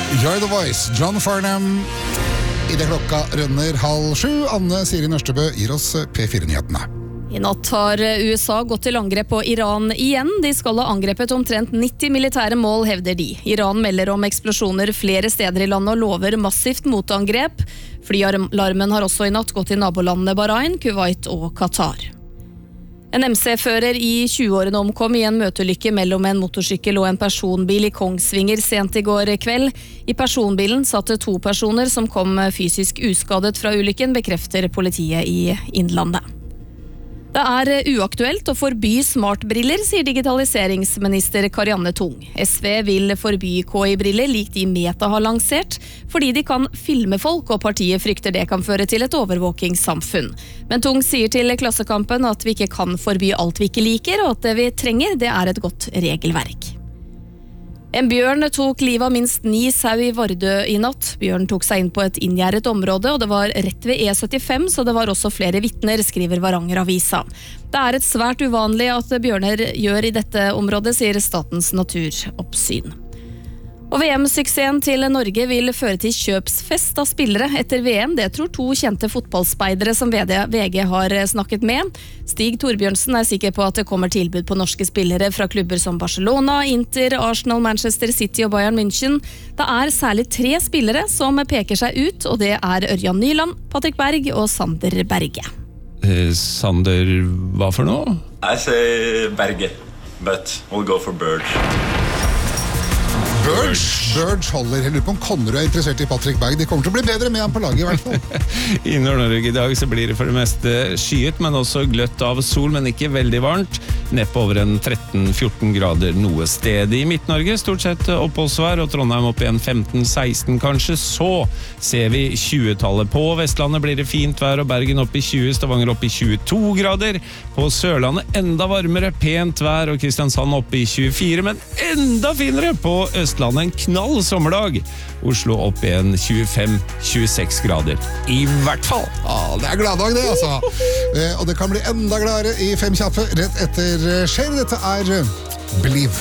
You're the Voice, John Farnham. I det klokka rønner 6:30. Anne Siri Nørstebø gir oss P4-nyhetene. I natt har USA gått til angrep på Iran igjen. De skal ha angrepet omtrent 90 militære mål, hevder de. Iran melder om eksplosjoner flere steder i landet og lover massivt motangrep. Flyalarmen har også i natt gått til nabolandene Bahrain, Kuwait og Qatar. En MC-fører i 20-årene omkom i en møteulykke mellom en motorsykkel og en personbil i Kongsvinger sent i går kveld. I personbilen satt 2 personer som kom fysisk uskadet fra ulykken, bekrefter politiet i Innlandet. Det er uaktuelt å forby smartbriller, sier digitaliseringsminister Karianne Tung. SV vil forby KI-briller lik de Meta har lansert, fordi de kan filme folk, og partiet frykter det kan føre til et overvåkingssamfunn. Men Tung sier til Klassekampen at vi ikke kan forby alt vi ikke liker, og at det vi trenger, det er et godt regelverk. En bjørn tok livet av minst 9 sau i Vardø i natt. Bjørn tok seg inn på et inngjerdet område, og det var rett ved E75, så det var også flere vitner, skriver Varanger Avisa. Det er et svært uvanlig at bjørner gjør i dette området, sier Statens naturoppsyn. Og VM-suksessen til Norge vil føre til kjøpsfest av spillere etter VM. Det tror 2 kjente fotballspeidere som VG har snakket med. Stig Torbjørnsen er sikker på at det kommer tilbud på norske spillere fra klubber som Barcelona, Inter, Arsenal, Manchester City og Bayern München. Det er særlig 3 spillere som peker seg ut, og det er Ørjan Nyland, Patrick Berg og Sander Berge. Sander, hva for noe? I say Berge, but we'll go for Bird. Birds holder. Jeg lurer på om Konrad er interessert i Patrick Berg. De kommer til å bli bedre med han på laget i hvert fall. I Nord-Norge i dag så blir det for det meste skyet, men også gløtt av sol, men ikke veldig varmt. Neppe over en 13-14 grader noe sted. I Midt-Norge stort sett oppholdsvær, og Trondheim opp igjen 15-16 kanskje. Så ser vi 20-tallet. På Vestlandet blir det fint vær, og Bergen opp i 20, Stavanger opp i 22 grader. På Sørlandet enda varmere, pent vær, og Kristiansand opp i 24, men enda finere på Østlandet. En knall sommerdag. Oslo opp igjen 25-26 grader. I hvert fall. Ja, det er gladdag det, altså. Og det kan bli enda gladere i 5 kjappe rett etter Skjer. Dette er Believe.